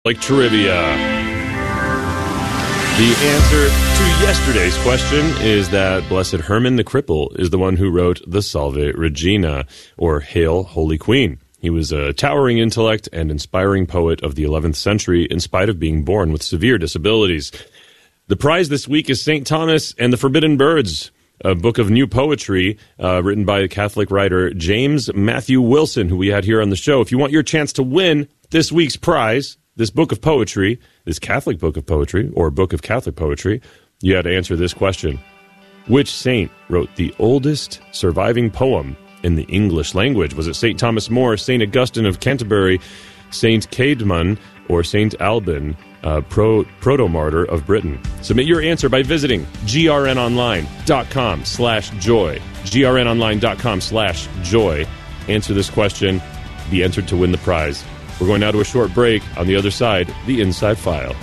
Like trivia. The answer to yesterday's question is that Blessed Herman the Cripple is the one who wrote the Salve Regina, or Hail, Holy Queen. He was a towering intellect and inspiring poet of the 11th century in spite of being born with severe disabilities. The prize this week is St. Thomas and the Forbidden Birds, a book of new poetry written by a Catholic writer, James Matthew Wilson, who we had here on the show. If you want your chance to win this week's prize, this book of poetry, this Catholic book of poetry, or book of Catholic poetry, you had to answer this question. Which saint wrote the oldest surviving poem in the English language? Was it St. Thomas More, St. Augustine of Canterbury, St. Caedmon, or St. Alban, proto-martyr of Britain? Submit your answer by visiting grnonline.com/joy. grnonline.com/joy. Answer this question. Be entered to win the prize. We're going now to a short break. On the other side, the Inside File.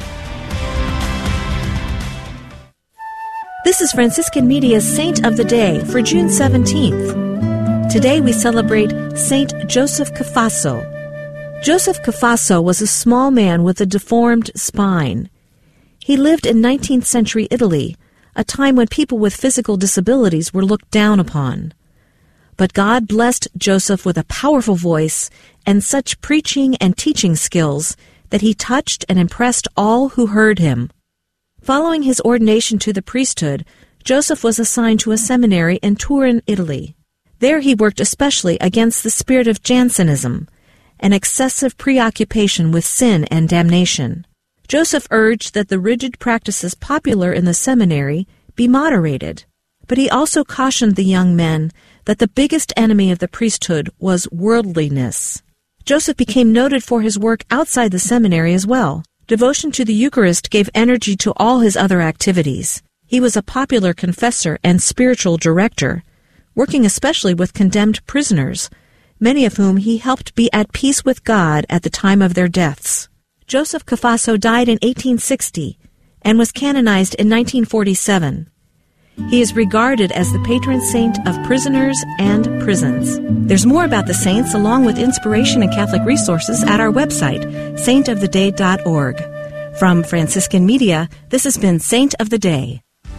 This is Franciscan Media's Saint of the Day for June 17th. Today we celebrate Saint Joseph Cafasso. Joseph Cafasso was a small man with a deformed spine. He lived in 19th century Italy, a time when people with physical disabilities were looked down upon. But God blessed Joseph with a powerful voice and such preaching and teaching skills that he touched and impressed all who heard him. Following his ordination to the priesthood, Joseph was assigned to a seminary in Turin, Italy. There he worked especially against the spirit of Jansenism, an excessive preoccupation with sin and damnation. Joseph urged that the rigid practices popular in the seminary be moderated, but he also cautioned the young men that the biggest enemy of the priesthood was worldliness. Joseph became noted for his work outside the seminary as well. Devotion to the Eucharist gave energy to all his other activities. He was a popular confessor and spiritual director, working especially with condemned prisoners, many of whom he helped be at peace with God at the time of their deaths. Joseph Cafasso died in 1860 and was canonized in 1947. He is regarded as the patron saint of prisoners and prisons. There's more about the saints along with inspiration and Catholic resources at our website, saintoftheday.org. From Franciscan Media, this has been Saint of the Day.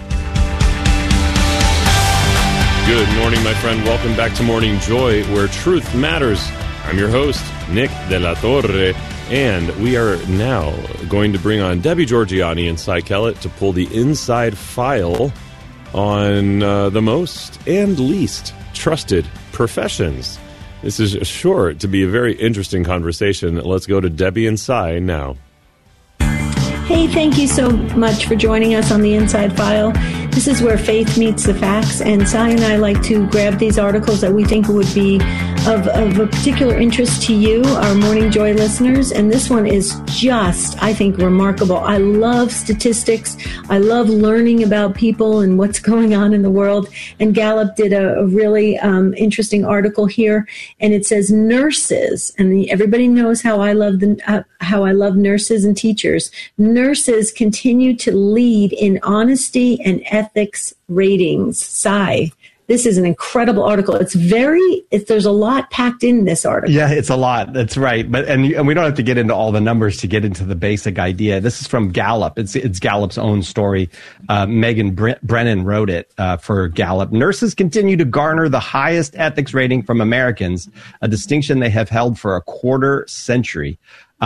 Good morning, my friend. Welcome back to Morning Joy, where truth matters. I'm your host, Nick de la Torre, and we are now going to bring on Debbie Georgiani and Cy Kellett to pull the inside file on the most and least trusted professions. This is sure to be a very interesting conversation. Let's go to Debbie and Cy now. Hey, thank you so much for joining us on the Inside File. This is where faith meets the facts, and Cy and I like to grab these articles that we think would be of a particular interest to you, our Morning Joy listeners, and this one is just, I think, remarkable. I love statistics. I love learning about people and what's going on in the world, and Gallup did a really interesting article here, and it says nurses, and everybody knows how I love nurses and teachers. Nurses continue to lead in honesty and ethics ratings. Cy, this is an incredible article. There's a lot packed in this article. Yeah, it's a lot. That's right. And we don't have to get into all the numbers to get into the basic idea. This is from Gallup. It's Gallup's own story. Megan Brennan wrote it for Gallup. Nurses continue to garner the highest ethics rating from Americans, a distinction they have held for a quarter century.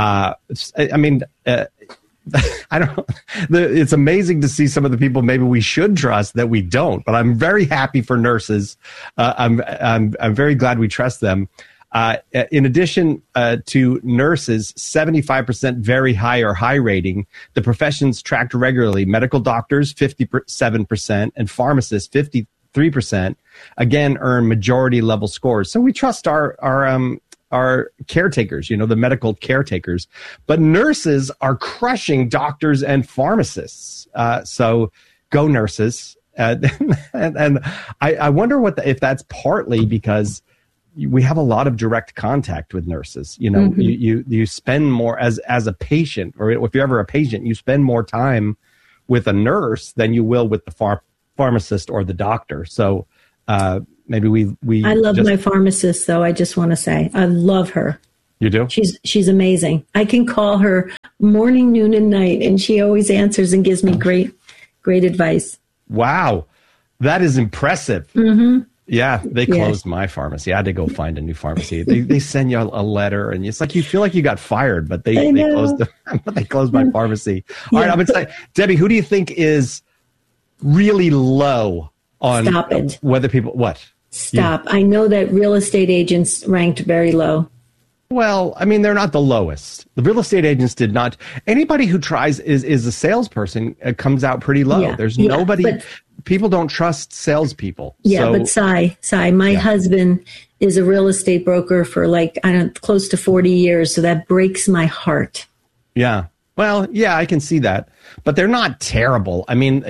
It's amazing to see some of the people maybe we should trust that we don't, but I'm very happy for nurses. I'm very glad we trust them. In addition to nurses, 75% very high or high rating. The professions tracked regularly: medical doctors, 57%, and pharmacists, 53%, again, earn majority level scores. So we trust our caretakers, the medical caretakers, but nurses are crushing doctors and pharmacists. So go nurses. And I wonder if that's partly because we have a lot of direct contact with nurses. You spend more as a patient, or if you're ever a patient, you spend more time with a nurse than you will with the pharmacist or the doctor. So, maybe we I love my pharmacist, though. I just want to say I love her. You do? She's amazing. I can call her morning, noon, and night, and she always answers and gives me great advice. Wow. That is impressive. Mm-hmm. Yeah, they closed my pharmacy. I had to go find a new pharmacy. They send you a letter, and it's like you feel like you got fired, but they closed my pharmacy. All right, I'm excited. Debbie, who do you think is really low on Stop it. Whether people what? Stop. I know that real estate agents ranked very low. Well, I mean, they're not the lowest. The real estate agents did not. Anybody who tries is a salesperson comes out pretty low. Yeah, There's nobody. People don't trust salespeople. Yeah, but Cy, my husband is a real estate broker for close to 40 years, so that breaks my heart. Yeah. Well, yeah, I can see that, but they're not terrible. I mean,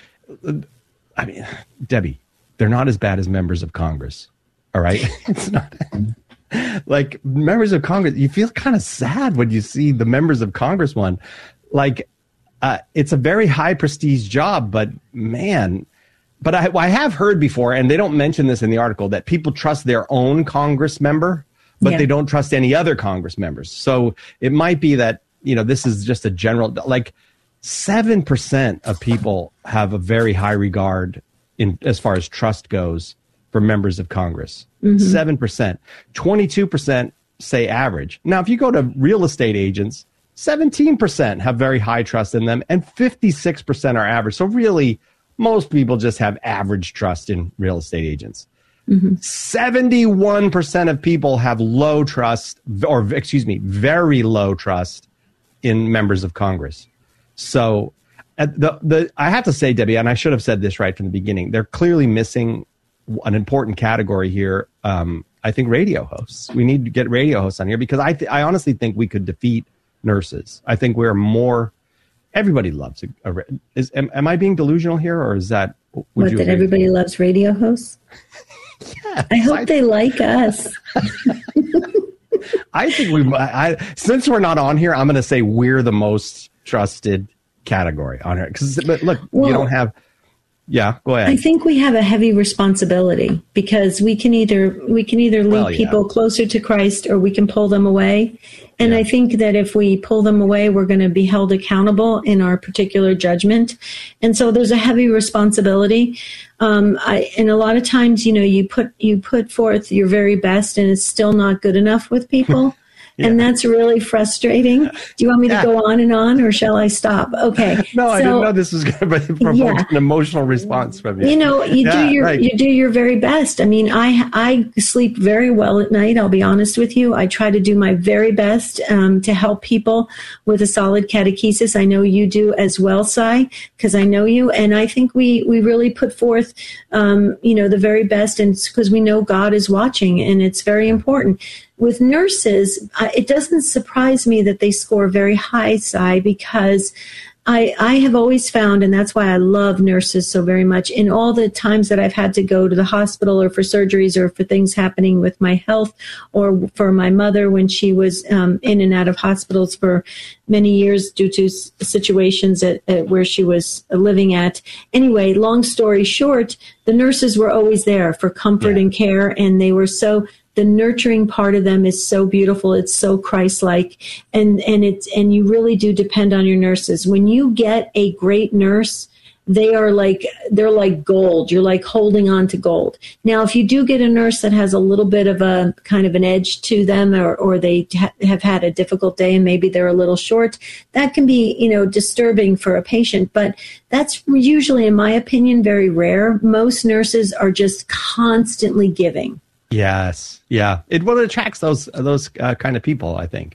Debbie, they're not as bad as members of Congress. All right, it's not. Like members of Congress, you feel kind of sad when you see the members of Congress one. Like, it's a very high prestige job, but man, I have heard before, and they don't mention this in the article, that people trust their own Congress member, but they don't trust any other Congress members. So it might be that, this is just a general, like 7% of people have a very high regard in as far as trust goes for members of Congress. 7%. 22% say average. Now, if you go to real estate agents, 17% have very high trust in them, and 56% are average. So really, most people just have average trust in real estate agents. 71% of people have low trust, very low trust in members of Congress. So I have to say, Debbie, and I should have said this right from the beginning, they're clearly missing an important category here. I think radio hosts. We need to get radio hosts on here because I honestly think we could defeat nurses. I think we're more. Everybody loves am I being delusional here, or is that what that everybody loves radio hosts? Yes, I hope they like us. I think since we're not on here, I'm going to say we're the most trusted category on here. But look, you don't have. Yeah, go ahead. I think we have a heavy responsibility because we can either lead people closer to Christ or we can pull them away. And I think that if we pull them away, we're going to be held accountable in our particular judgment. And so there's a heavy responsibility. And a lot of times, you put forth your very best and it's still not good enough with people. And that's really frustrating. Do you want me to go on and on, or shall I stop? Okay. No, I didn't know this was going to provoke an emotional response from you. You do your very best. I mean, I sleep very well at night. I'll be honest with you. I try to do my very best to help people with a solid catechesis. I know you do as well, Cy, because I know you, and I think we really put forth, the very best, and because we know God is watching, and it's very important. With nurses, it doesn't surprise me that they score very high, Cy, because I have always found, and that's why I love nurses so very much, in all the times that I've had to go to the hospital or for surgeries or for things happening with my health or for my mother when she was in and out of hospitals for many years due to situations at where she was living at. Anyway, long story short, the nurses were always there for comfort and care, and they were the nurturing part of them is so beautiful. It's so Christ-like, and you really do depend on your nurses. When you get a great nurse, they're like gold. You're like holding on to gold. Now, if you do get a nurse that has a little bit of a kind of an edge to them, or they have had a difficult day and maybe they're a little short, that can be, disturbing for a patient. But that's usually, in my opinion, very rare. Most nurses are just constantly giving. Yes. Yeah. It attracts those kind of people, I think.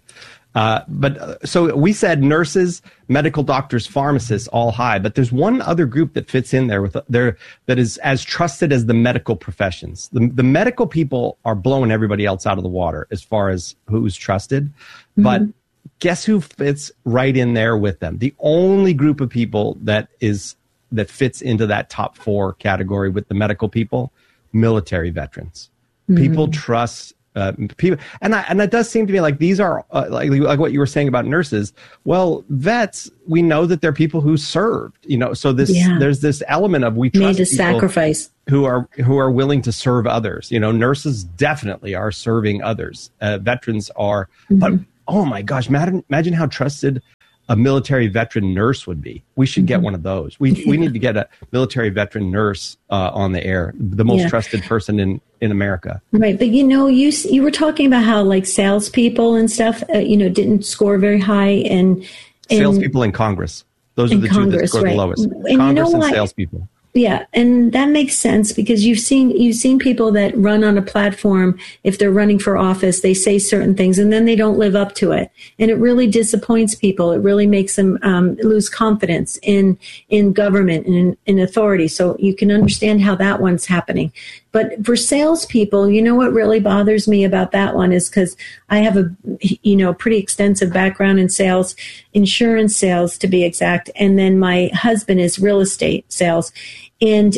So we said nurses, medical doctors, pharmacists, all high, but there's one other group that fits in there that is as trusted as the medical professions. The medical people are blowing everybody else out of the water as far as who's trusted, but guess who fits right in there with them? The only group of people that fits into that top 4 category with the medical people, military veterans. People trust people. And that does seem to me like these are like what you were saying about nurses. Well, vets, we know that they're people who served, so there's this element of we trust made a sacrifice who are willing to serve others. Nurses definitely are serving others. Veterans are, but oh my gosh, imagine how trusted a military veteran nurse would be. We should get one of those. We need to get a military veteran nurse on the air, the most trusted person in America. Right. But, you were talking about how like salespeople and stuff, didn't score very high. And salespeople in Congress. Those are the two that score the lowest. And Congress and salespeople. Yeah, and that makes sense because you've seen people that run on a platform. If they're running for office, they say certain things and then they don't live up to it, and it really disappoints people. It really makes them lose confidence in government and in authority. So you can understand how that one's happening. But for salespeople, what really bothers me about that one is because I have a pretty extensive background in sales, insurance sales to be exact, and then my husband is real estate sales. And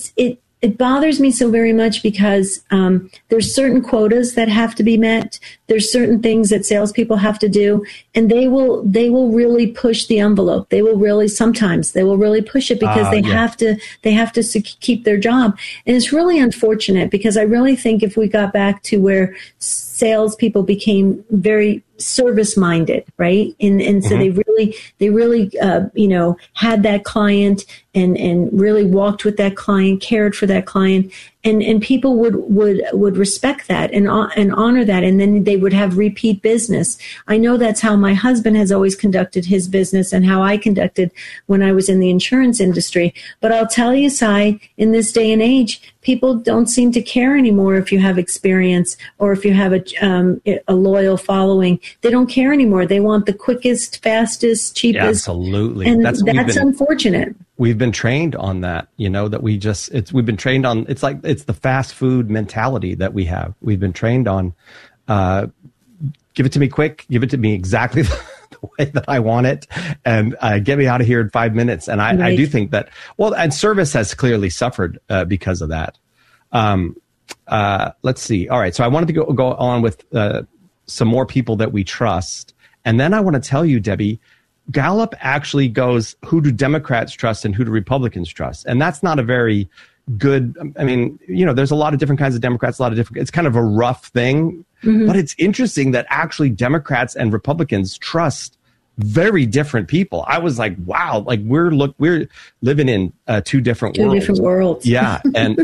it bothers me so very much because there's certain quotas that have to be met. There's certain things that salespeople have to do, and they will really push the envelope. Sometimes they will really push it because they have to keep their job. And it's really unfortunate because I really think if we got back to where salespeople became very service minded, right? And so they really had that client and really walked with that client, cared for that client, and people would respect that and honor that, and then they would have repeat business. I know that's how my husband has always conducted his business and how I conducted when I was in the insurance industry. But I'll tell you, Cy, in this day and age, people don't seem to care anymore if you have experience or if you have a loyal following. They don't care anymore. They want the quickest, fastest, cheapest. Yeah, absolutely. And that's unfortunate. We've been trained on that, that we've been trained on, it's the fast food mentality that we have. We've been trained on, give it to me quick, give it to me exactly the way that I want it, and get me out of here in 5 minutes. And I do think that, and service has clearly suffered because of that. Let's see. All right. So I wanted to go on with some more people that we trust. And then I want to tell you, Debbie, Gallup actually goes, who do Democrats trust and who do Republicans trust? And that's not a very good, there's a lot of different kinds of Democrats, it's kind of a rough thing, but it's interesting that actually Democrats and Republicans trust very different people. I was like, wow, like we're living in two different worlds. Yeah. And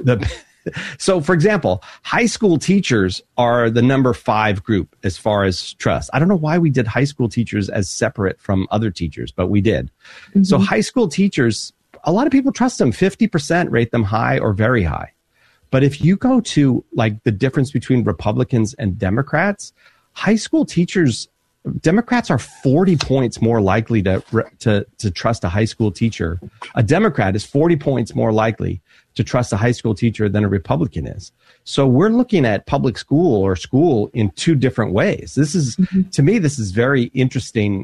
so, for example, high school teachers are the number 5 group as far as trust. I don't know why we did high school teachers as separate from other teachers, but we did. So high school teachers, a lot of people trust them. 50% rate them high or very high. But if you go to like the difference between Republicans and Democrats, high school teachers, Democrats are 40 points more likely to trust a high school teacher. A Democrat is 40 points more likely to trust a high school teacher than a Republican is. So we're looking at public school or school in two different ways. This is, to me, this is very interesting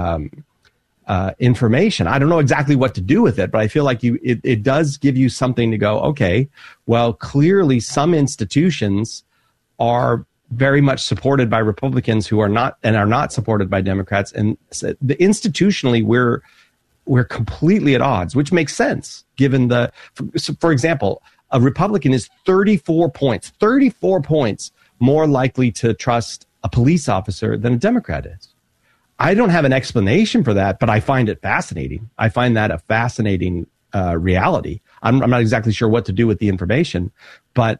information. I don't know exactly what to do with it, but I feel like it does give you something to go, okay, well, clearly some institutions are very much supported by Republicans who are not supported by Democrats. And institutionally, we're completely at odds, which makes sense given for example, a Republican is 34 points more likely to trust a police officer than a Democrat is. I don't have an explanation for that, but I find it fascinating. I find that a fascinating reality. I'm not exactly sure what to do with the information, but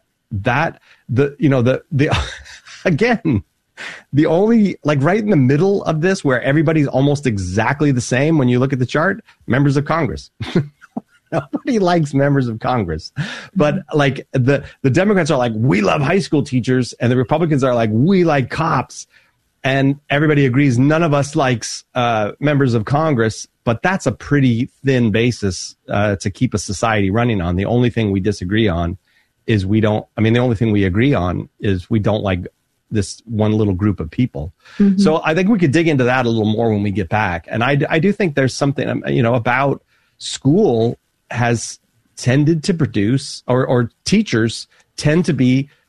again, the only, like right in the middle of this where everybody's almost exactly the same when you look at the chart, members of Congress. Nobody likes members of Congress. But like the Democrats are like, we love high school teachers, and the Republicans are like, we like cops. And everybody agrees none of us likes members of Congress, but that's a pretty thin basis to keep a society running on. The only thing we disagree on is the only thing we agree on is we don't like this one little group of people. So I think we could dig into that a little more when we get back. And I do think there's something, about school has tended to produce, or teachers tend to be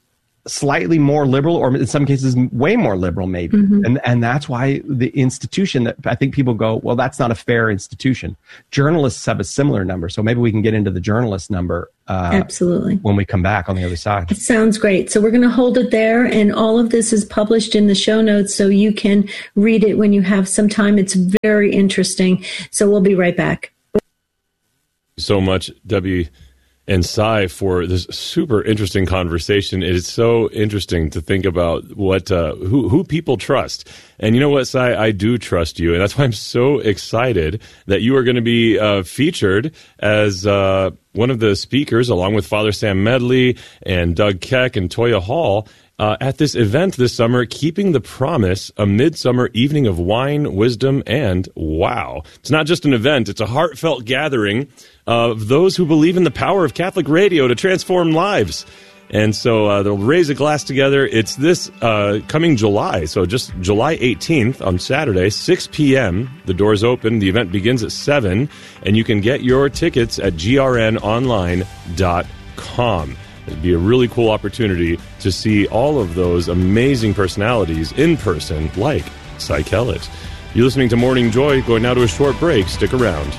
slightly more liberal, or in some cases way more liberal, maybe. And that's why the institution that I think people go, well, that's not a fair institution. Journalists have a similar number. So maybe we can get into the journalist number absolutely when we come back on the other side. It sounds great. So we're going to hold it there. And all of this is published in the show notes, so you can read it when you have some time. It's very interesting. So we'll be right back. So much, Debbie and Cy, for this super interesting conversation. It is so interesting to think about what who people trust. And you know what, Cy? I do trust you, and that's why I'm so excited that you are going to be featured as one of the speakers, along with Father Sam Medley and Doug Keck and Toya Hall, at this event this summer, Keeping the Promise, a midsummer evening of wine, wisdom, and wow. It's not just an event, it's a heartfelt gathering of those who believe in the power of Catholic radio to transform lives. And so they'll raise a glass together. It's this coming July, so just July 18th on Saturday, 6 p.m. The doors open. The event begins at 7, and you can get your tickets at grnonline.com. It'd be a really cool opportunity to see all of those amazing personalities in person, like Cy Kellett. You're listening to Morning Joy. Going now to a short break. Stick around.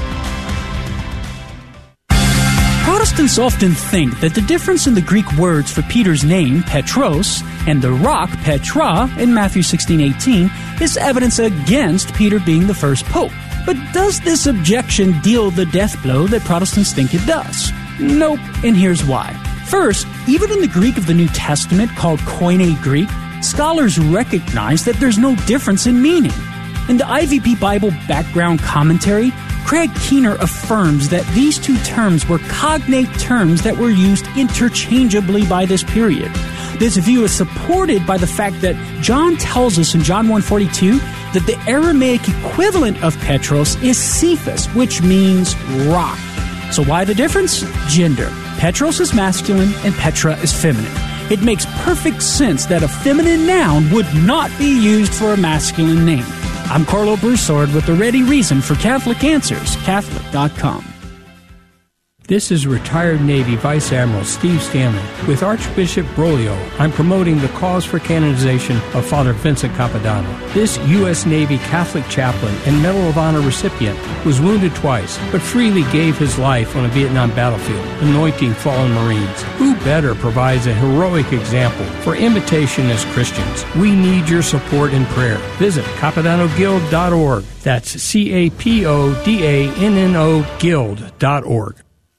Protestants often think that the difference in the Greek words for Peter's name, Petros, and the rock, Petra, in Matthew 16:18, is evidence against Peter being the first pope. But does this objection deal the death blow that Protestants think it does? Nope, and here's why. First, even in the Greek of the New Testament, called Koine Greek, scholars recognize that there's no difference in meaning. In the IVP Bible Background Commentary, Craig Keener affirms that these two terms were cognate terms that were used interchangeably by this period. This view is supported by the fact that John tells us in John 1:42 that the Aramaic equivalent of Petros is Cephas, which means rock. So why the difference? Gender. Petros is masculine and Petra is feminine. It makes perfect sense that a feminine noun would not be used for a masculine name. I'm Carlo Broussard with the ready reason for Catholic Answers, Catholic.com. This is retired Navy Vice Admiral Steve Stanley. With Archbishop Broglio, I'm promoting the cause for canonization of Father Vincent Capodanno. This U.S. Navy Catholic chaplain and Medal of Honor recipient was wounded twice, but freely gave his life on a Vietnam battlefield, anointing fallen Marines. Who better provides a heroic example for imitation as Christians? We need your support and prayer. Visit CapodannoGuild.org. That's Capodanno Guild.org.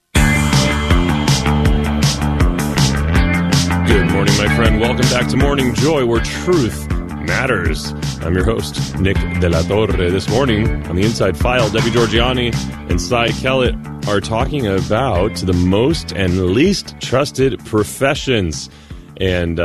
Good morning, my friend. Welcome back to Morning Joy, where truth matters. I'm your host, Nick De La Torre. This morning on the Inside File, Debbie Georgianni and Cy Kellett are talking about the most and least trusted professions. And,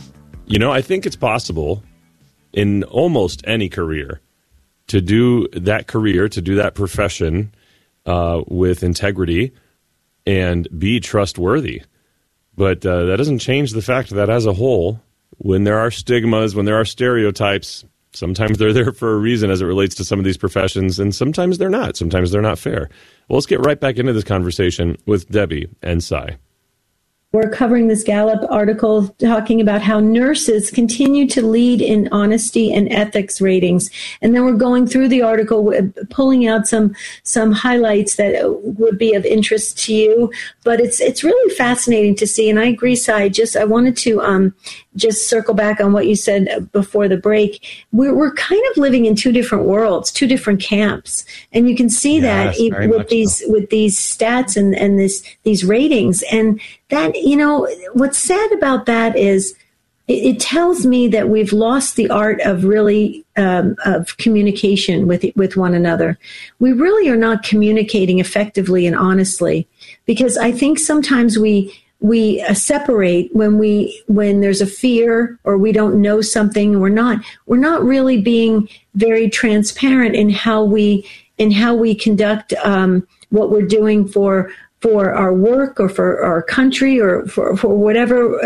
I think it's possible in almost any career to do that profession with integrity and be trustworthy. But that doesn't change the fact that as a whole, when there are stigmas, when there are stereotypes, sometimes they're there for a reason as it relates to some of these professions, and sometimes they're not. Sometimes they're not fair. Well, let's get right back into this conversation with Debbie and Cy. We're covering this Gallup article talking about how nurses continue to lead in honesty and ethics ratings. And then we're going through the article, pulling out some highlights that would be of interest to you. But it's really fascinating to see. And I agree, Cy. I wanted to just circle back on what you said before the break. We're kind of living in two different worlds, two different camps. And you can see that with these stats and these ratings. And that, what's sad about that is it tells me that we've lost the art of really of communication with one another. We really are not communicating effectively and honestly, because I think sometimes we separate when there's a fear or we don't know something. We're not really being very transparent in how we conduct what we're doing for our work or for our country or for whatever,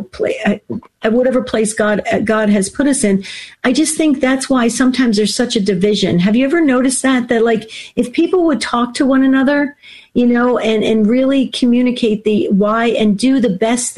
whatever place God has put us in. I just think that's why sometimes there's such a division. Have you ever noticed that like if people would talk to one another, and really communicate the why and do the best thing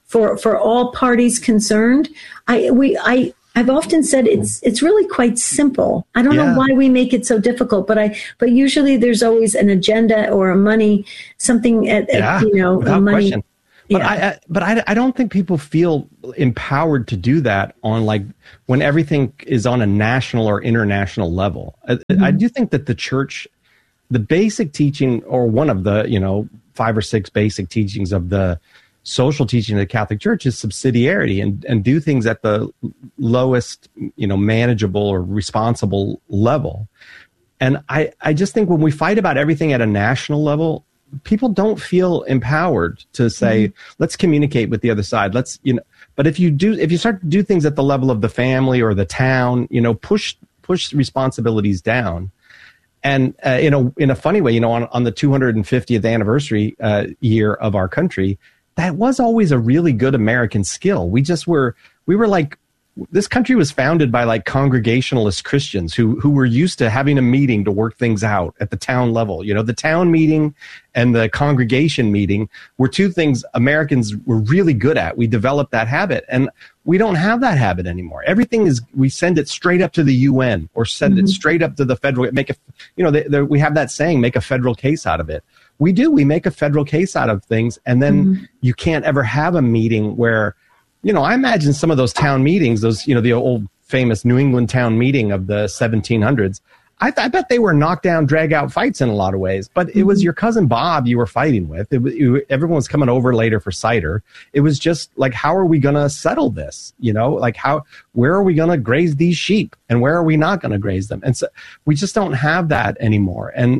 for all parties concerned. I've often said it's really quite simple. I don't know why we make it so difficult, but usually there's always an agenda or a money, something without money. Question. But I don't think people feel empowered to do that on like when everything is on a national or international level. I do think that the church, the basic teaching, or one of the 5 or 6 basic teachings of the social teaching of the Catholic Church is subsidiarity and do things at the lowest, manageable or responsible level. And I just think when we fight about everything at a national level, people don't feel empowered to say, let's communicate with the other side. But if you start to do things at the level of the family or the town, push responsibilities down. And in a funny way, on the 250th anniversary year of our country, that was always a really good American skill. We were like, this country was founded by like Congregationalist Christians who were used to having a meeting to work things out at the town level. The town meeting and the congregation meeting were two things Americans were really good at. We developed that habit, and we don't have that habit anymore. Everything we send it straight up to the UN or send it straight up to the federal, we have that saying, make a federal case out of it. We make a federal case out of things, and then you can't ever have a meeting where, I imagine some of those town meetings, the old famous New England town meeting of the 1700s, I bet they were knockdown, drag-out fights in a lot of ways. But it was your cousin Bob you were fighting with. Everyone was coming over later for cider. It was just like, how are we going to settle this? Where are we going to graze these sheep? And where are we not going to graze them? And so we just don't have that anymore. And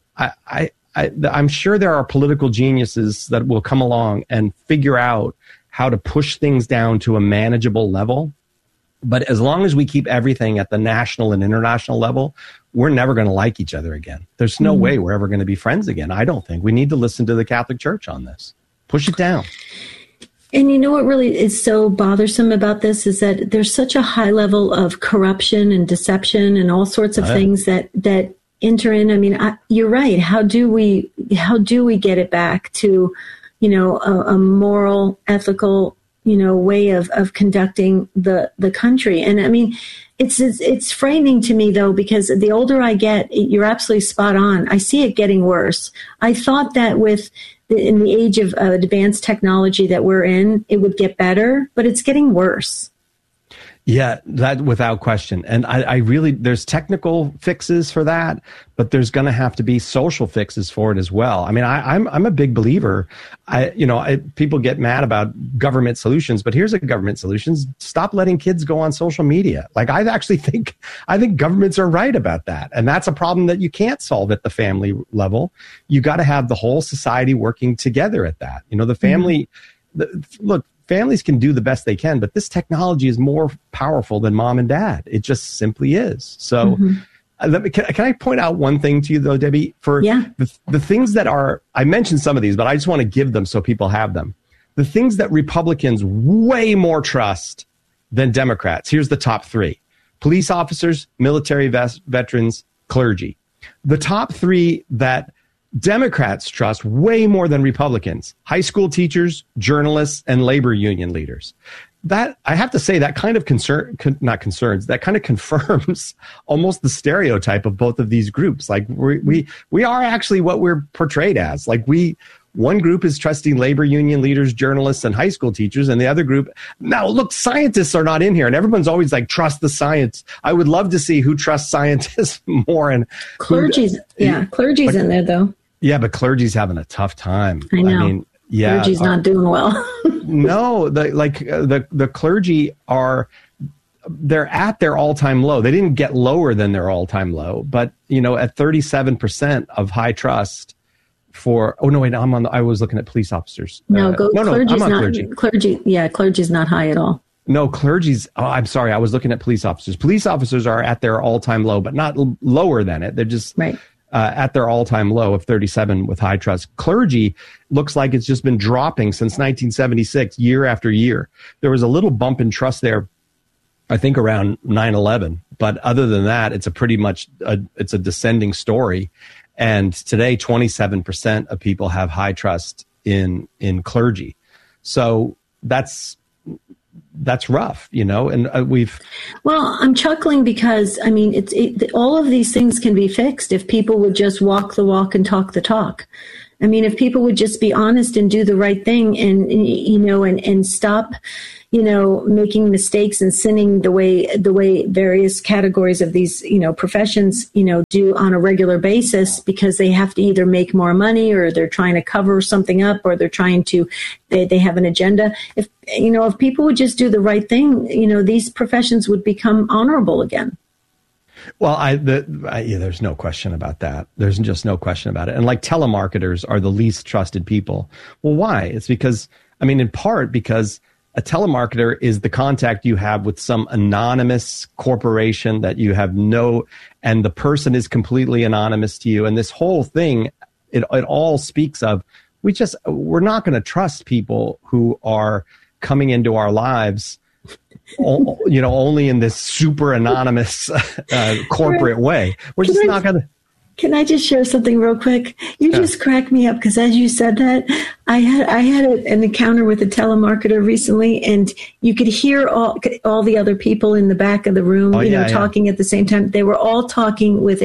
I'm sure there are political geniuses that will come along and figure out how to push things down to a manageable level. But as long as we keep everything at the national and international level, we're never going to like each other again. There's no way we're ever going to be friends again. I don't think. We need to listen to the Catholic Church on this. Push it down. And what really is so bothersome about this is that there's such a high level of corruption and deception and all sorts of things that enter in. I mean, you're right. How do we get it back to a moral, ethical, way of conducting the country? And I mean, it's frightening to me though, because the older I get, you're absolutely spot on. I see it getting worse. I thought that in the age of advanced technology that we're in, it would get better, but it's getting worse. Yeah, that without question. And I really, there's technical fixes for that, but there's going to have to be social fixes for it as well. I mean, I'm a big believer. People get mad about government solutions, but here's a government solution: stop letting kids go on social media. Like I think governments are right about that, and that's a problem that you can't solve at the family level. You got to have the whole society working together at that. The family. Look. Families can do the best they can, but this technology is more powerful than mom and dad. It just simply is. So can I point out one thing to you, though, Debbie? For the things that are, I mentioned some of these, but I just want to give them so people have them. The things that Republicans way more trust than Democrats. Here's the top 3. Police officers, military veterans, clergy. The top 3 that Democrats trust way more than Republicans: high school teachers, journalists, and labor union leaders. That, I have to say, that kind of that kind of confirms almost the stereotype of both of these groups. Like we are actually what we're portrayed as. Like one group is trusting labor union leaders, journalists, and high school teachers, and the other group, now look, scientists are not in here, and everyone's always like, trust the science. I would love to see who trusts scientists more. And clergy's in there though. Yeah, but clergy's having a tough time. I know. I mean, yeah, clergy's not doing well. No, the clergy they're at their all-time low. They didn't get lower than their all-time low, but at 37% of high trust for. Oh no, wait, I was looking at police officers. Clergy's not clergy. Yeah, clergy's not high at all. No, clergy's. Oh, I'm sorry. I was looking at police officers. Police officers are at their all-time low, but not lower than it. They're just right. At their all-time low of 37 with high trust. Clergy looks like it's just been dropping since 1976, year after year. There was a little bump in trust there, I think around 9/11, but other than that, it's it's a descending story. And today, 27% of people have high trust in clergy. So that's rough, and Well, I'm chuckling because, I mean, all of these things can be fixed if people would just walk the walk and talk the talk. I mean, if people would just be honest and do the right thing and stop, making mistakes and sinning the way various categories of these, professions, do on a regular basis, because they have to either make more money or they're trying to cover something up, or they're trying to, they have an agenda. If people would just do the right thing, these professions would become honorable again. Well, there's no question about that. There's just no question about it. And like, telemarketers are the least trusted people. Well, why? It's because, in part because a telemarketer is the contact you have with some anonymous corporation that you have and the person is completely anonymous to you. And this whole thing, it all speaks of, we're not going to trust people who are coming into our lives, only in this super anonymous corporate way. We're just not going to. Can I just share something real quick? You just cracked me up, because as you said that, I had an encounter with a telemarketer recently, and you could hear all the other people in the back of the room, talking at the same time. They were all talking with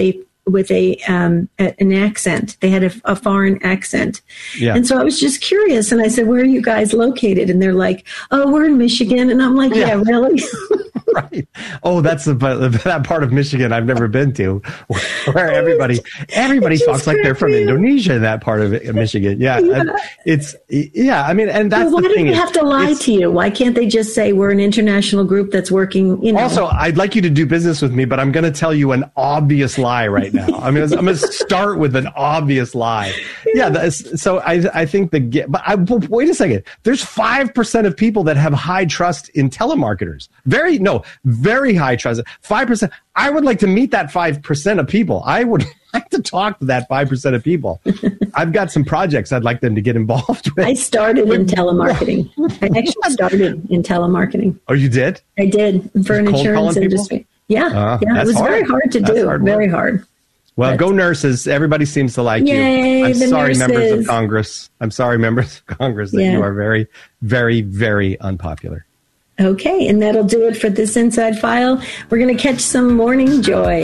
an accent. They had a foreign accent. Yeah. And so I was just curious, and I said, "Where are you guys located?" And they're like, "Oh, we're in Michigan." And I'm like, "Yeah, really?" Right. Oh, that's that part of Michigan I've never been to, where everybody talks like they're from Indonesia in that part of Michigan. Yeah. And that's why do they have to lie to you? Why can't they just say we're an international group that's working? Also, I'd like you to do business with me, but I'm going to tell you an obvious lie right now. I'm going to start with an obvious lie. Yeah. So I think but wait a second. There's 5% of people that have high trust in telemarketers. Very high trust. 5%. I would like to meet that 5% of people. I would like to talk to that 5% of people. I've got some projects I'd like them to get involved with. I started in telemarketing. I actually started in telemarketing. Oh, you did? I did, for an insurance industry. Yeah. It was very hard to do. Very hard. Well, go nurses. Everybody seems to like you. I'm sorry, members of Congress. That you are very, very, very unpopular. Okay, and that'll do it for this Inside File. We're going to catch some morning joy.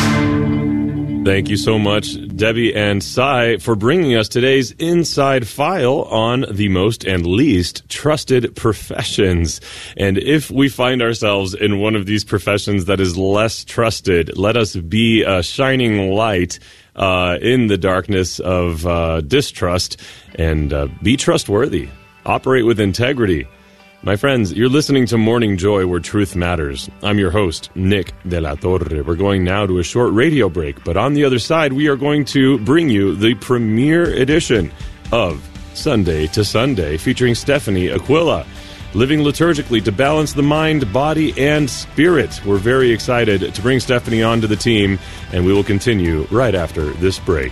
Thank you so much, Debbie and Cy, for bringing us today's Inside File on the most and least trusted professions. And if we find ourselves in one of these professions that is less trusted, let us be a shining light in the darkness of distrust, and be trustworthy. Operate with integrity. My friends, you're listening to Morning Joy, where truth matters. I'm your host, Nick De La Torre. We're going now to a short radio break, but on the other side, we are going to bring you the premiere edition of Sunday to Sunday, featuring Stephanie Aquila, living liturgically to balance the mind, body, and spirit. We're very excited to bring Stephanie onto the team, and we will continue right after this break.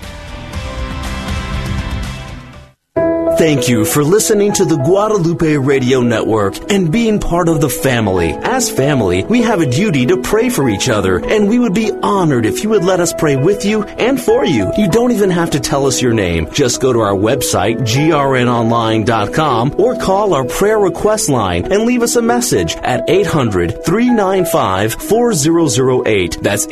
Thank you for listening to the Guadalupe Radio Network and being part of the family. As family, we have a duty to pray for each other, and we would be honored if you would let us pray with you and for you. You don't even have to tell us your name. Just go to our website, grnonline.com, or call our prayer request line and leave us a message at 800-395-4008. That's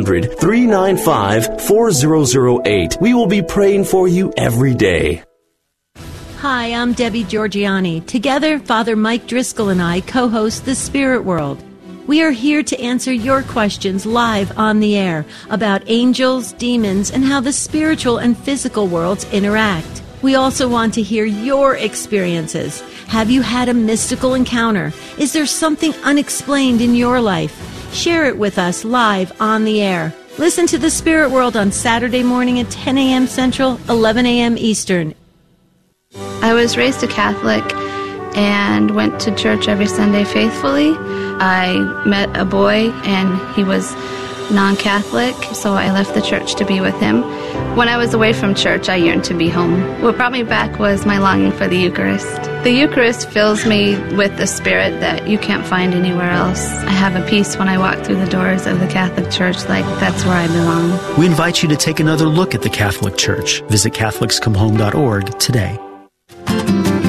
800-395-4008. We will be praying for you every day. Hi, I'm Debbie Georgiani. Together, Father Mike Driscoll and I co-host The Spirit World. We are here to answer your questions live on the air about angels, demons, and how the spiritual and physical worlds interact. We also want to hear your experiences. Have you had a mystical encounter? Is there something unexplained in your life? Share it with us live on the air. Listen to The Spirit World on Saturday morning at 10 a.m. Central, 11 a.m. Eastern. I was raised a Catholic and went to church every Sunday faithfully. I met a boy and he was non-Catholic, so I left the church to be with him. When I was away from church, I yearned to be home. What brought me back was my longing for the Eucharist. The Eucharist fills me with the spirit that you can't find anywhere else. I have a peace when I walk through the doors of the Catholic Church, like that's where I belong. We invite you to take another look at the Catholic Church. Visit CatholicsComeHome.org today.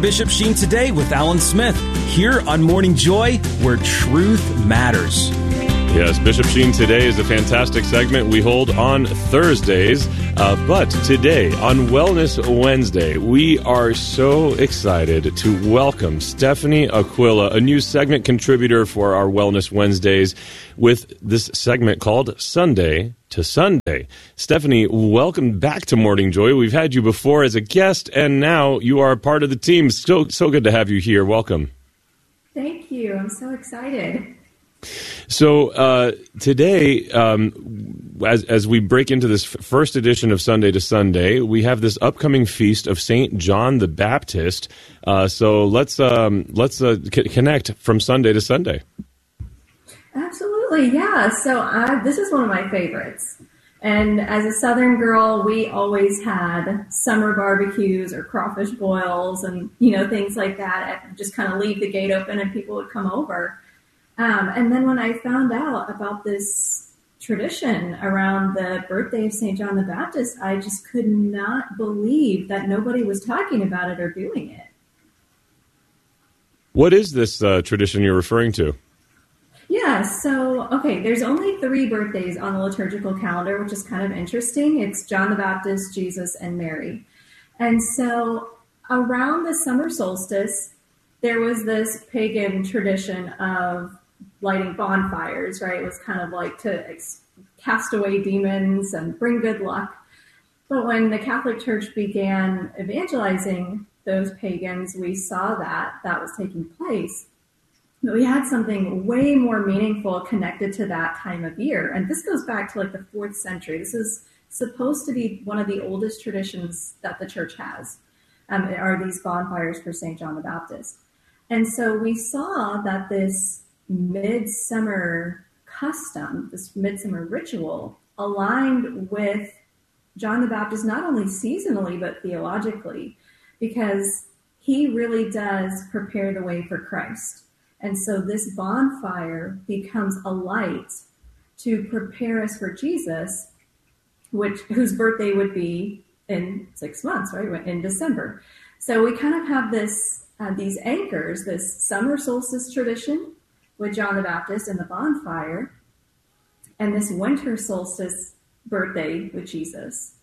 Bishop Sheen Today with Alan Smith, here on Morning Joy, where truth matters. Yes, Bishop Sheen Today is a fantastic segment we hold on Thursdays. But today, on Wellness Wednesday, we are so excited to welcome Stephanie Aquila, a new segment contributor for our Wellness Wednesdays, with this segment called Sunday to Sunday. Stephanie, welcome back to Morning Joy. We've had you before as a guest, and now you are a part of the team. So good to have you here. Welcome. Thank you. I'm so excited. So today, as we break into this first edition of Sunday to Sunday, we have this upcoming feast of St. John the Baptist. So let's connect from Sunday to Sunday. Absolutely, yeah. So this is one of my favorites. And as a Southern girl, we always had summer barbecues or crawfish boils and, things like that. I'd just kind of leave the gate open and people would come over. And then when I found out about this tradition around the birthday of St. John the Baptist, I just could not believe that nobody was talking about it or doing it. What is this tradition you're referring to? Yeah, so, there's only 3 birthdays on the liturgical calendar, which is kind of interesting. It's John the Baptist, Jesus, and Mary. And so around the summer solstice, there was this pagan tradition of lighting bonfires, right? It was kind of like to cast away demons and bring good luck. But when the Catholic Church began evangelizing those pagans, we saw that was taking place. But we had something way more meaningful connected to that time of year. And this goes back to like the 4th century. This is supposed to be one of the oldest traditions that the church has, are these bonfires for St. John the Baptist. And so we saw that this midsummer custom, this midsummer ritual, aligned with John the Baptist, not only seasonally, but theologically, because he really does prepare the way for Christ. And so this bonfire becomes a light to prepare us for Jesus, whose birthday would be in 6 months, right, in December. So we kind of have these anchors, this summer solstice tradition with John the Baptist and the bonfire, and this winter solstice birthday with Jesus.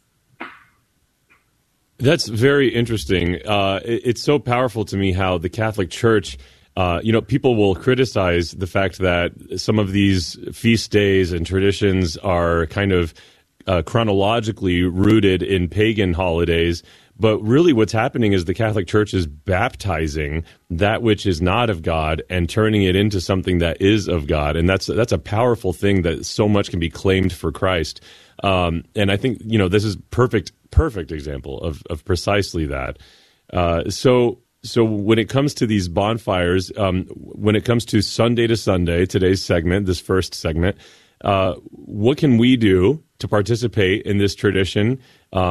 That's very interesting. It's so powerful to me how the Catholic Church, people will criticize the fact that some of these feast days and traditions are kind of chronologically rooted in pagan holidays. But really what's happening is the Catholic Church is baptizing that which is not of God and turning it into something that is of God. And that's a powerful thing, that so much can be claimed for Christ. And I think, this is perfect example of precisely that. So when it comes to these bonfires, when it comes to Sunday to Sunday, today's segment, this first segment, what can we do to participate in this tradition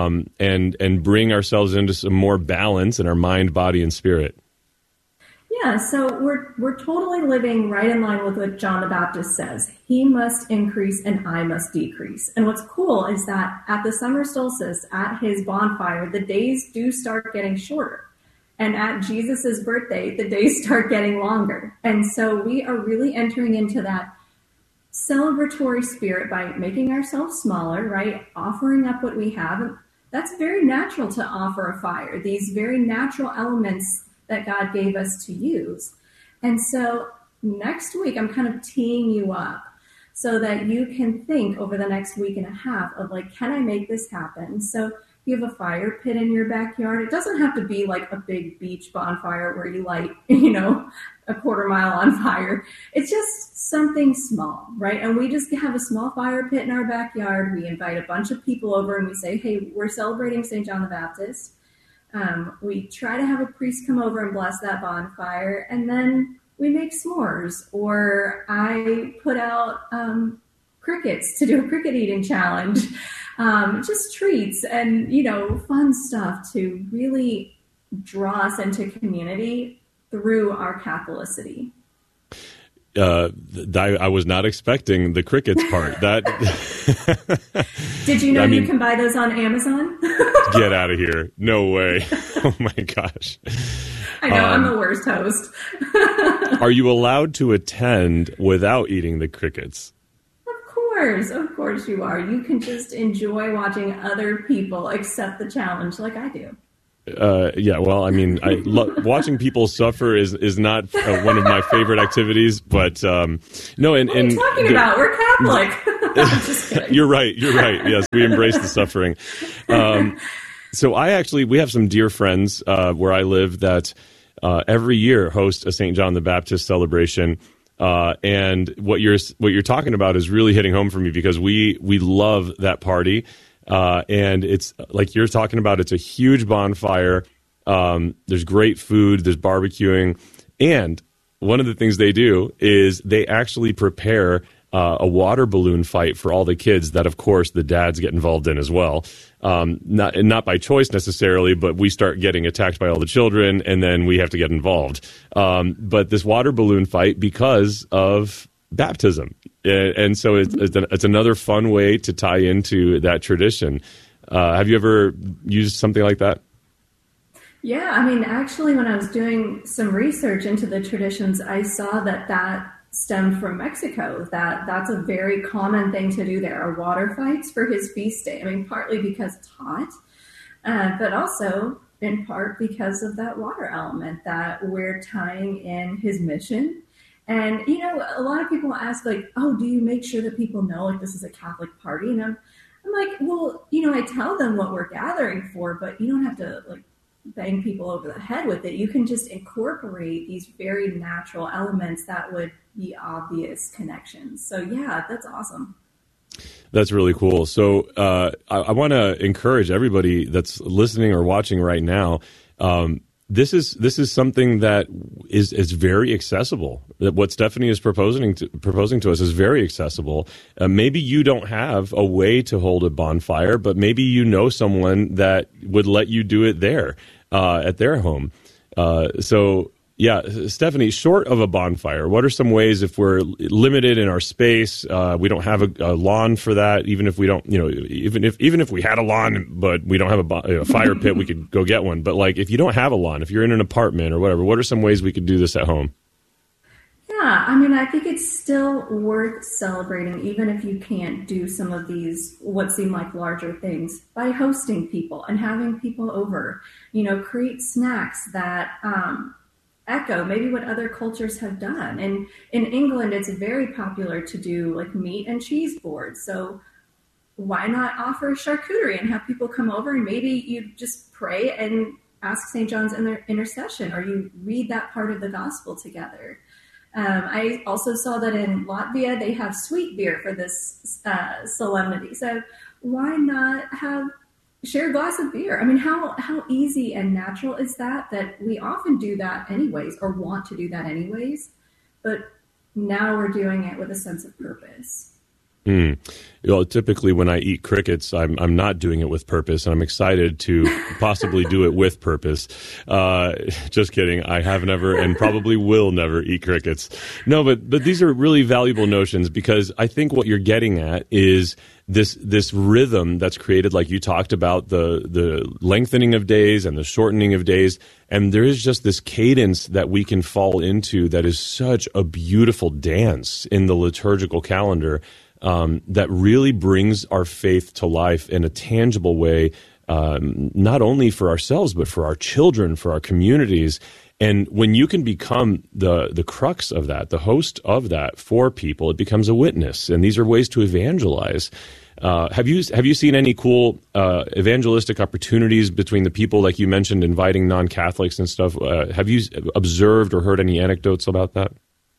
and bring ourselves into some more balance in our mind, body, and spirit? Yeah, so we're totally living right in line with what John the Baptist says. He must increase and I must decrease. And what's cool is that at the summer solstice, at his bonfire, the days do start getting shorter. And at Jesus's birthday, the days start getting longer. And so we are really entering into that celebratory spirit by making ourselves smaller, right? Offering up what we have. That's very natural to offer a fire, these very natural elements that God gave us to use. And so next week, I'm kind of teeing you up so that you can think over the next week and a half of like, can I make this happen? So you have a fire pit in your backyard. It doesn't have to be like a big beach bonfire where you light, a quarter mile on fire. It's just something small, right? And we just have a small fire pit in our backyard. We invite a bunch of people over and we say, hey, we're celebrating St. John the Baptist. We try to have a priest come over and bless that bonfire. And then we make s'mores, or I put out crickets to do a cricket eating challenge. Just treats and, fun stuff to really draw us into community through our Catholicity. I was not expecting the crickets part. That Did you know you can buy those on Amazon? Get out of here. No way. Oh my gosh. I know, I'm the worst host. Are you allowed to attend without eating the crickets? Of course you are. You can just enjoy watching other people accept the challenge like I do. Yeah, well, I mean, watching people suffer is not one of my favorite activities, but no. And what are you talking about? We're Catholic. I'm just kidding. You're right. Yes, we embrace the suffering. So we have some dear friends where I live that every year host a St. John the Baptist celebration. And what you're talking about is really hitting home for me, because we love that party. And it's like you're talking about, it's a huge bonfire. There's great food, there's barbecuing. And one of the things they do is they actually prepare a water balloon fight for all the kids that, of course, the dads get involved in as well. Not by choice necessarily, but we start getting attacked by all the children, and then we have to get involved. But this water balloon fight because of baptism. And so it's another fun way to tie into that tradition. Have you ever used something like that? Yeah, I mean, actually, when I was doing some research into the traditions, I saw that stemmed from Mexico. That's a very common thing to do. There are water fights for his feast day. I mean, partly because it's hot, but also in part because of that water element that we're tying in his mission. And, a lot of people ask, like, oh, do you make sure that people know, like, this is a Catholic party? And I'm like, well, I tell them what we're gathering for, but you don't have to, like, bang people over the head with it. You can just incorporate these very natural elements that would be obvious connections. So, yeah, that's awesome. That's really cool. So I want to encourage everybody that's listening or watching right now. This is something that is very accessible. What Stephanie is proposing to us is very accessible. Maybe you don't have a way to hold a bonfire, but maybe you know someone that would let you do it there at their home. So yeah, Stephanie, short of a bonfire, what are some ways, if we're limited in our space, we don't have a lawn for that, even if we don't, even if we had a lawn, but we don't have a fire pit, we could go get one. But like, if you don't have a lawn, if you're in an apartment or whatever, what are some ways we could do this at home? Yeah, I mean, I think it's still worth celebrating, even if you can't do some of these, what seem like larger things, by hosting people and having people over, create snacks that, echo maybe what other cultures have done. And in England, it's very popular to do like meat and cheese boards. So why not offer charcuterie and have people come over, and maybe you just pray and ask St. John's intercession, or you read that part of the gospel together. I also saw that in Latvia, they have sweet beer for this solemnity. So why not share a glass of beer? I mean, how easy and natural is that we often do that anyways, or want to do that anyways, but now we're doing it with a sense of purpose. Typically when I eat crickets, I'm not doing it with purpose, and I'm excited to possibly do it with purpose. Just kidding. I have never and probably will never eat crickets. No, but these are really valuable notions, because I think what you're getting at is this rhythm that's created, like you talked about, the lengthening of days and the shortening of days. And there is just this cadence that we can fall into that is such a beautiful dance in the liturgical calendar. That really brings our faith to life in a tangible way, not only for ourselves, but for our children, for our communities. And when you can become the crux of that, the host of that for people, it becomes a witness. And these are ways to evangelize. Have you seen any cool evangelistic opportunities between the people, like you mentioned, inviting non-Catholics and stuff? Have you observed or heard any anecdotes about that?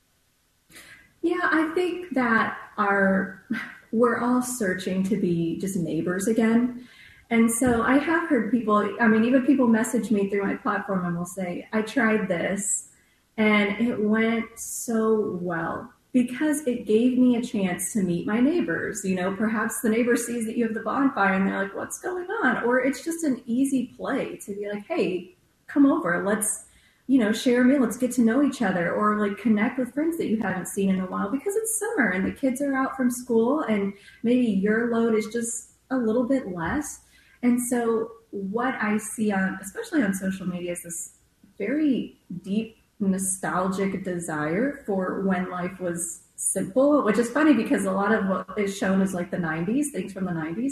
Yeah, I think that we're all searching to be just neighbors again. And so I have heard people, even people message me through my platform and will say, I tried this and it went so well because it gave me a chance to meet my neighbors. Perhaps the neighbor sees that you have the bonfire and they're like, what's going on? Or it's just an easy play to be like, hey, come over. share a meal. Let's get to know each other, or like connect with friends that you haven't seen in a while, because it's summer and the kids are out from school and maybe your load is just a little bit less. And so what I see especially on social media, is this very deep nostalgic desire for when life was simple, which is funny because a lot of what is shown is like the 90s, things from the 90s.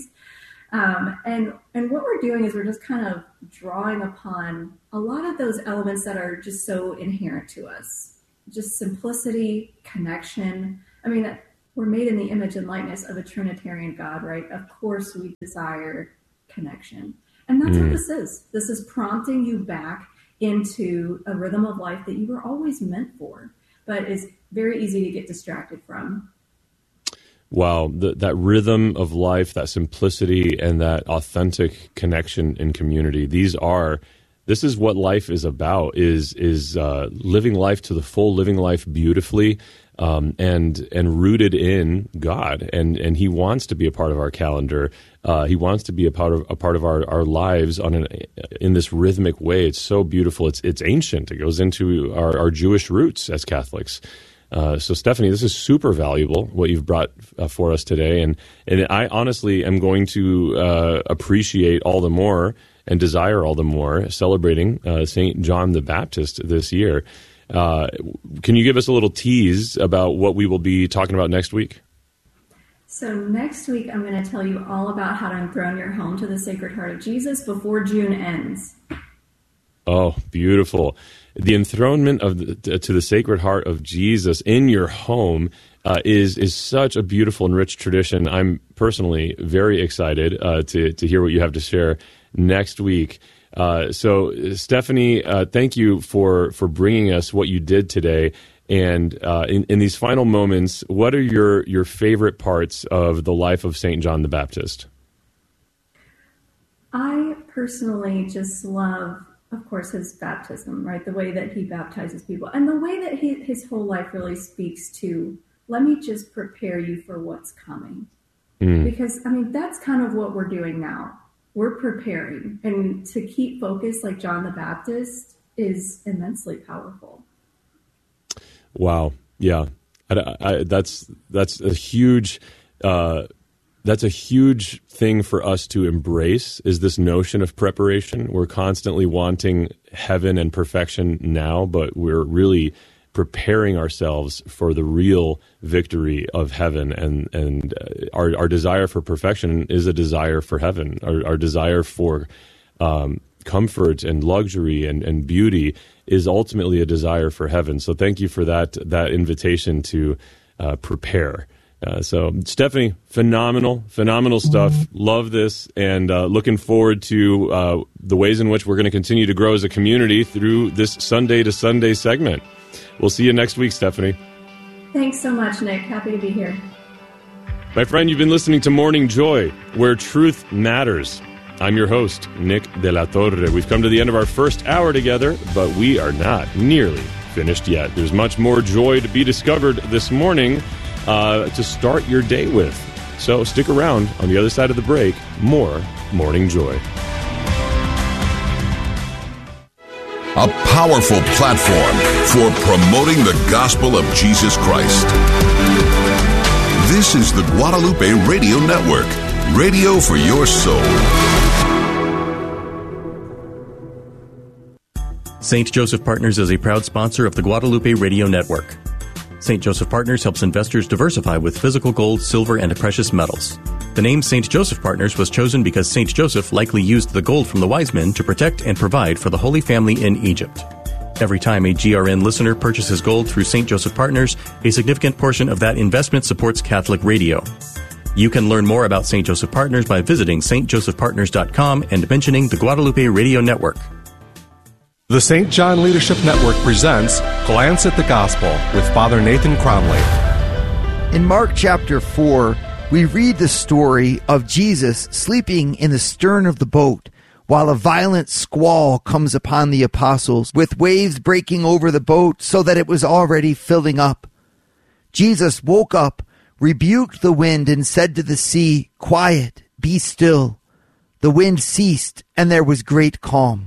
And what we're doing is we're just kind of drawing upon a lot of those elements that are just so inherent to us. Just simplicity, connection. I mean, we're made in the image and likeness of a Trinitarian God, right? Of course we desire connection. And that's what this is. This is prompting you back into a rhythm of life that you were always meant for, but is very easy to get distracted from. Wow, that rhythm of life, that simplicity, and that authentic connection in community. This is what life is about, is living life to the full, living life beautifully, and rooted in God. And He wants to be a part of our calendar. He wants to be a part of our lives in this rhythmic way. It's so beautiful. It's ancient. It goes into our Jewish roots as Catholics. So Stephanie, this is super valuable, what you've brought for us today. And I honestly am going to appreciate all the more and desire all the more celebrating St. John the Baptist this year. Can you give us a little tease about what we will be talking about next week? So next week, I'm going to tell you all about how to enthrone your home to the Sacred Heart of Jesus before June ends. Oh, beautiful. The enthronement to the Sacred Heart of Jesus in your home is such a beautiful and rich tradition. I'm personally very excited to hear what you have to share next week. So, Stephanie, thank you for bringing us what you did today. And in these final moments, what are your favorite parts of the life of St. John the Baptist? I personally just love, of course, his baptism, right? The way that he baptizes people, and the way that his whole life really speaks to, let me just prepare you for what's coming. Because, I mean, that's kind of what we're doing now. We're preparing, and to keep focused like John the Baptist is immensely powerful. Wow. Yeah. That's a huge, that's a huge thing for us to embrace, is this notion of preparation. We're constantly wanting heaven and perfection now, but we're really preparing ourselves for the real victory of heaven. And our desire for perfection is a desire for heaven. Our desire for comfort and luxury and beauty is ultimately a desire for heaven. So thank you for that invitation to prepare. So Stephanie, phenomenal stuff. Love this, and looking forward to the ways in which we're going to continue to grow as a community through this Sunday to Sunday segment. We'll see you next week, Stephanie. Thanks so much, Nick. Happy to be here. My friend, you've been listening to Morning Joy, where truth matters. I'm your host, Nick de la Torre. We've come to the end of our first hour together, but we are not nearly finished yet. There's much more joy to be discovered this morning to start your day with. So stick around. On the other side of the break, more Morning Joy. A powerful platform for promoting the gospel of Jesus Christ. This is the Guadalupe Radio Network, radio for your soul. St. Joseph Partners is a proud sponsor of the Guadalupe Radio Network. St. Joseph Partners helps investors diversify with physical gold, silver, and precious metals. The name St. Joseph Partners was chosen because St. Joseph likely used the gold from the wise men to protect and provide for the Holy Family in Egypt. Every time a GRN listener purchases gold through St. Joseph Partners, a significant portion of that investment supports Catholic radio. You can learn more about St. Joseph Partners by visiting stjosephpartners.com and mentioning the Guadalupe Radio Network. The St. John Leadership Network presents Glance at the Gospel with Father Nathan Cromley. In Mark chapter 4, we read the story of Jesus sleeping in the stern of the boat while a violent squall comes upon the apostles, with waves breaking over the boat so that it was already filling up. Jesus woke up, rebuked the wind, and said to the sea, "Quiet, be still." The wind ceased, and there was great calm.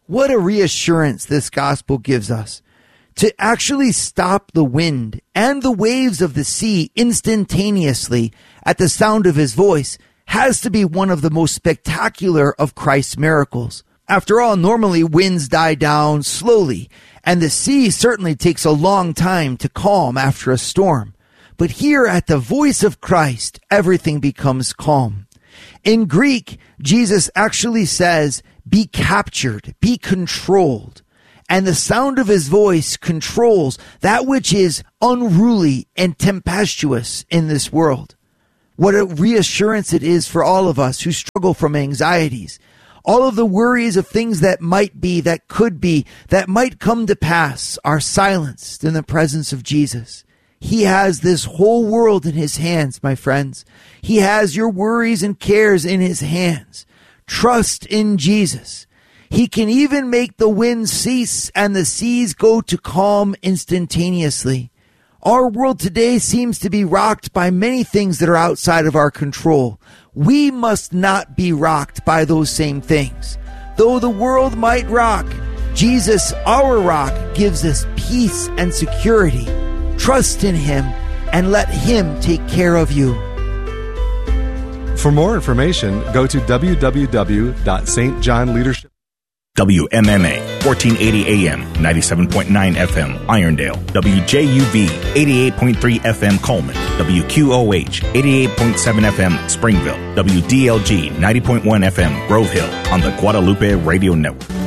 What a reassurance this gospel gives us. To actually stop the wind and the waves of the sea instantaneously at the sound of his voice has to be one of the most spectacular of Christ's miracles. After all, normally winds die down slowly, and the sea certainly takes a long time to calm after a storm. But here at the voice of Christ, everything becomes calm. In Greek, Jesus actually says, be captured, be controlled. And the sound of his voice controls that which is unruly and tempestuous in this world. What a reassurance it is for all of us who struggle from anxieties. All of the worries of things that might be, that could be, that might come to pass are silenced in the presence of Jesus. He has this whole world in his hands, my friends. He has your worries and cares in his hands. Trust in Jesus. He can even make the wind cease and the seas go to calm instantaneously. Our world today seems to be rocked by many things that are outside of our control. We must not be rocked by those same things. Though the world might rock, Jesus, our rock, gives us peace and security. Trust in him and let him take care of you. For more information, go to www.stjohnleadership. WMMA, 1480 AM, 97.9 FM, Irondale. WJUV, 88.3 FM, Coleman. WQOH, 88.7 FM, Springville. WDLG, 90.1 FM, Grove Hill, on the Guadalupe Radio Network.